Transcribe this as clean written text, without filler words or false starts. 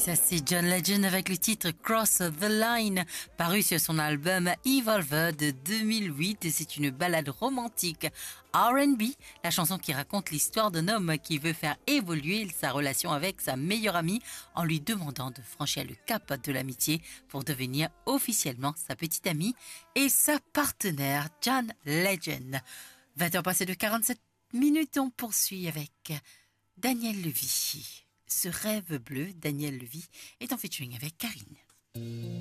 Ça c'est John Legend avec le titre Cross the Line, paru sur son album Evolve de 2008. C'est une ballade romantique R&B, la chanson qui raconte l'histoire d'un homme qui veut faire évoluer sa relation avec sa meilleure amie en lui demandant de franchir le cap de l'amitié pour devenir officiellement sa petite amie et sa partenaire. John Legend. 20h passées de 47 minutes, on poursuit avec Daniel Levy. Ce rêve bleu, Daniel Levy, est en featuring avec Karine.